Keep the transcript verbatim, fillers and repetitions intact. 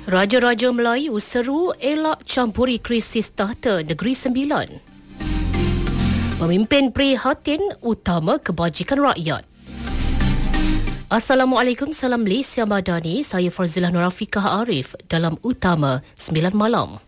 Raja-raja Melayu seru elak campuri krisis tahta Negeri Sembilan. Pemimpin prihatin utama kebajikan rakyat. Assalamualaikum, salam Malaysia Madani. Saya Farzilah Nurafikah Arif dalam Utama sembilan Malam.